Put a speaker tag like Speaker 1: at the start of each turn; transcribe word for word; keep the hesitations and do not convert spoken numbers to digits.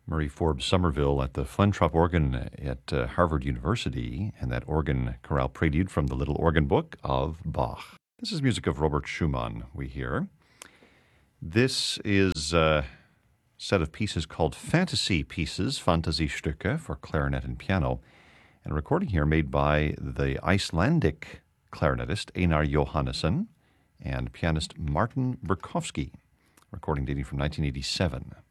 Speaker 1: Marie Forbes Somerville at the Flentrop organ at uh, Harvard University, and that organ chorale prelude from the Little Organ Book of Bach. This is music of Robert Schumann we hear. This is a set of pieces called Fantasy Pieces, Fantasiestücke, for clarinet and piano, and a recording here made by the Icelandic clarinetist Einar Jóhannesson and pianist Martin Berkowski, recording dating from nineteen eighty-seven.